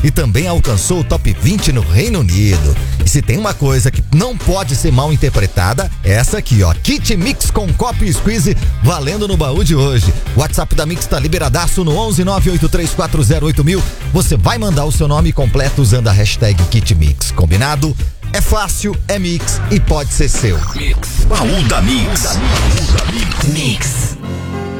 e também alcançou o top 20 no Reino Unido. E se tem uma coisa que não pode ser mal interpretada, é essa aqui, ó. Kit Mix com copo e squeeze valendo no baú de hoje. O WhatsApp da Mix tá liberadaço no 11983408000. Você vai mandar o seu nome completo usando a hashtag Kit Mix. Combinado? É fácil, é Mix e pode ser seu. Mix. Baú da Mix. Mix.